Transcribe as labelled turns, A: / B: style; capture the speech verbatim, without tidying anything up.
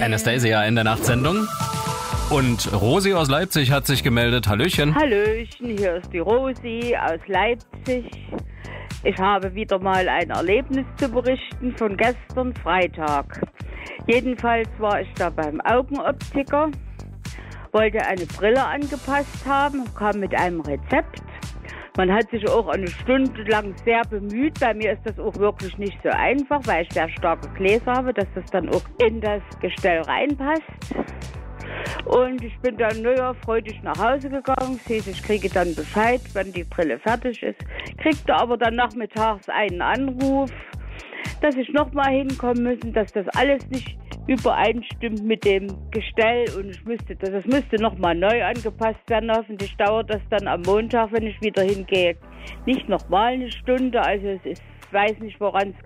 A: Anastasia in der Nachtsendung. Und Rosi aus Leipzig hat sich gemeldet. Hallöchen.
B: Hallöchen, hier ist die Rosi aus Leipzig. Ich habe wieder mal ein Erlebnis zu berichten von gestern Freitag. Jedenfalls war ich da beim Augenoptiker, wollte eine Brille angepasst haben, kam mit einem Rezept. Man hat sich auch eine Stunde lang sehr bemüht. Bei mir ist das auch wirklich nicht so einfach, weil ich sehr starke Gläser habe, dass das dann auch in das Gestell reinpasst. Und ich bin dann naja, freudig nach Hause gegangen. Ich kriege dann Bescheid, wenn die Brille fertig ist. Kriegte aber dann nachmittags einen Anruf, dass ich nochmal hinkommen müssen, dass das alles nicht übereinstimmt mit dem Gestell und ich müsste, das, das müsste nochmal neu angepasst werden. Hoffentlich dauert das dann am Montag, wenn ich wieder hingehe, nicht nochmal eine Stunde. Also es ist, ich weiß nicht, woran es